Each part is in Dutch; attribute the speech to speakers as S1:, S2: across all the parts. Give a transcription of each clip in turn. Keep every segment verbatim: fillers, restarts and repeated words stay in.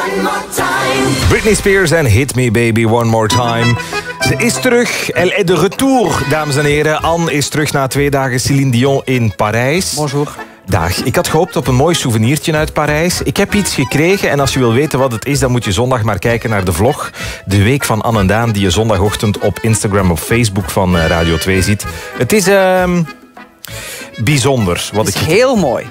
S1: Britney Spears en Hit Me Baby One More Time. Ze is terug. Elle est de retour, dames en heren. Anne is terug na twee dagen Céline Dion in Parijs.
S2: Bonjour.
S1: Dag. Ik had gehoopt op een mooi souvenirtje uit Parijs. Ik heb iets gekregen en als je wil weten wat het is, dan moet je zondag maar kijken naar de vlog. De week van Anne en Daan, die je zondagochtend op Instagram of Facebook van Radio twee ziet. Het is uh, bijzonder. Wat
S2: het is
S1: ik...
S2: heel mooi.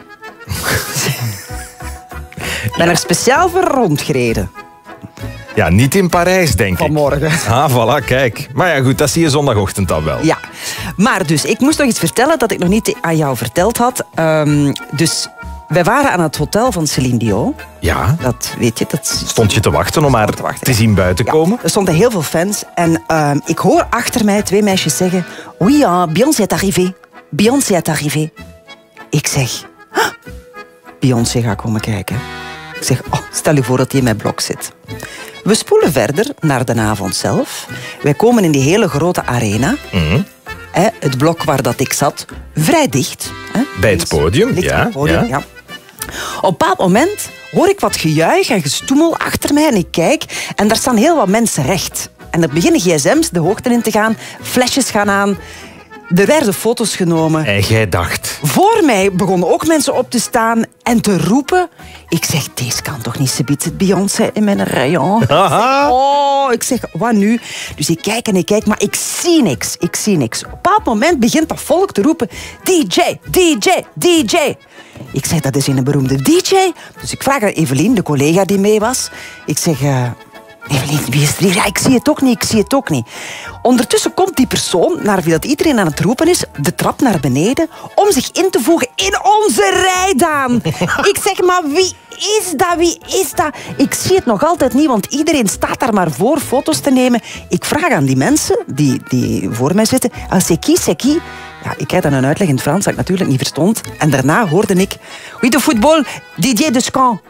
S2: Ik ben er speciaal voor rondgereden.
S1: Ja, niet in Parijs, denk ik.
S2: Vanmorgen.
S1: Ah, voilà, kijk. Maar ja, goed, dat zie je zondagochtend dan wel.
S2: Ja, maar dus, ik moest nog iets vertellen dat ik nog niet aan jou verteld had. Um, dus, wij waren aan het hotel van Céline Dion.
S1: Ja.
S2: Dat weet je. Dat
S1: stond je te wachten om haar te, wachten, te zien buiten
S2: ja.
S1: komen?
S2: Er stonden heel veel fans. En um, ik hoor achter mij twee meisjes zeggen... Oui, uh, Beyoncé est arrivée. Beyoncé est arrivée. Ik zeg... Huh? Beyoncé gaat komen kijken. Ik zeg, oh, stel je voor dat hij in mijn blok zit. We spoelen verder naar de avond zelf. Wij komen in die hele grote arena.
S1: Mm-hmm.
S2: Hè, het blok waar dat ik zat, vrij dicht. Hè.
S1: Bij het podium,
S2: Ligt
S1: ja,
S2: het podium,
S1: ja.
S2: ja. Op een bepaald moment hoor ik wat gejuich en gestoemel achter mij en ik kijk en daar staan heel wat mensen recht. En er beginnen gsm's de hoogte in te gaan, flesjes gaan aan. Er werden foto's genomen.
S1: En jij dacht...
S2: Voor mij begonnen ook mensen op te staan en te roepen. Ik zeg, deze kan toch niet, ze biedt Beyoncé in mijn rayon.
S1: Aha.
S2: Oh, ik zeg, wat nu? Dus ik kijk en ik kijk, maar ik zie niks. Ik zie niks. Op een bepaald moment begint dat volk te roepen. D J, D J, D J. Ik zeg, dat is een beroemde D J. Dus ik vraag aan Evelien, de collega die mee was. Ik zeg... Uh, Evelien, wie is er hier? Ja, ik zie het ook niet, ik zie het ook niet. Ondertussen komt die persoon, naar wie dat iedereen aan het roepen is, de trap naar beneden, om zich in te voegen in onze rij, Daan. Ik zeg, maar wie is dat? Wie is dat? Ik zie het nog altijd niet, want iedereen staat daar maar voor foto's te nemen. Ik vraag aan die mensen die, die voor mij zitten, ah, c'est qui, c'est qui? Ja, ik krijg dan een uitleg in het Frans dat ik natuurlijk niet verstond. En daarna hoorde ik, oui, de voetbal, Didier Deschamps.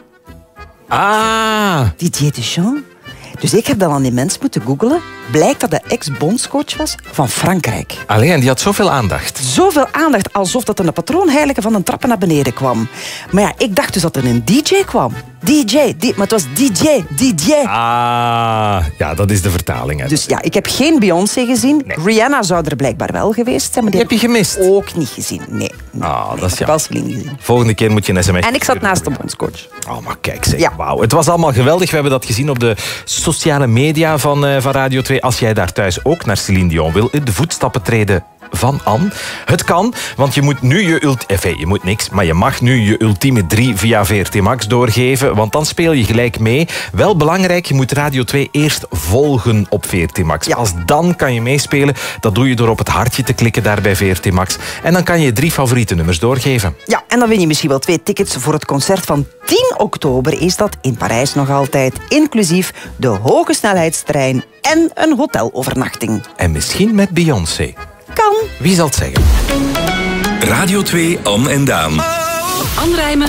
S1: Ah.
S2: Didier Deschamps? Dus ik heb dan aan die mens moeten googlen. Blijkt dat hij ex-bondscoach was van Frankrijk.
S1: Allee, en die had zoveel aandacht.
S2: Zoveel aandacht, alsof dat een patroonheilige van een trappen naar beneden kwam. Maar ja, ik dacht dus dat er een D J kwam. D J, die, maar het was D J, D J.
S1: Ah, ja, dat is de vertaling. Hè.
S2: Dus ja, ik heb geen Beyoncé gezien. Nee. Rihanna zou er blijkbaar wel geweest zijn. Maar die
S1: heb je gemist?
S2: Ook niet gezien, nee. nee
S1: ah,
S2: nee,
S1: dat is
S2: ja. Ik heb gezien.
S1: Volgende keer moet je een sms.
S2: En ik zat naast de bondscoach.
S1: Oh, maar kijk, zeg.
S2: Ja.
S1: Wauw. Het was allemaal geweldig. We hebben dat gezien op de sociale media van, uh, van Radio twee. Als jij daar thuis ook naar Céline Dion wil, in de voetstappen treden van Anne. Het kan, want je moet nu je ulti- enfin, je moet niks, maar je mag nu je ultieme drie via V R T Max doorgeven, want dan speel je gelijk mee. Wel belangrijk, je moet Radio twee eerst volgen op V R T Max. Ja. Pas dan kan je meespelen. Dat doe je door op het hartje te klikken daar bij V R T Max. En dan kan je drie favoriete nummers doorgeven.
S2: Ja, en dan win je misschien wel twee tickets voor het concert van tien oktober. Is dat in Parijs nog altijd, inclusief de hoge snelheidstrein en een hotelovernachting.
S1: En misschien met Beyoncé.
S2: Kan.
S1: Wie zal het zeggen?
S3: Radio twee, Anne en Daan.
S4: Anne Rijmen,